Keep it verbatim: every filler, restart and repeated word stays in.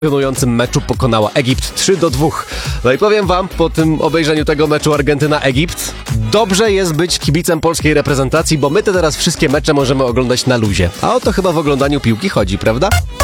imponującym meczu pokonała Egipt trzy do dwóch. No i powiem wam, po tym obejrzeniu tego meczu Argentyna-Egipt, dobrze jest być kibicem polskiej reprezentacji, bo my te teraz wszystkie mecze możemy oglądać na luzie. A o to chyba w oglądaniu piłki chodzi, prawda?